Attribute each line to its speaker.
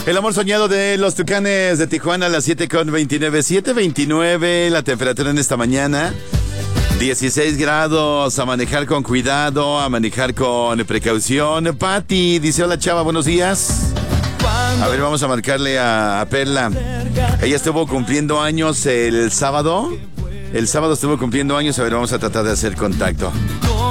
Speaker 1: El amor soñado de los Tucanes de Tijuana a las 7:29. 7:29 la temperatura en esta mañana. 16 grados, a manejar con cuidado, a manejar con precaución. Pati dice, hola chava, buenos días. A ver, vamos a marcarle a Perla. Ella estuvo cumpliendo años el sábado. El sábado estuvo cumpliendo años, a ver, vamos a tratar de hacer contacto.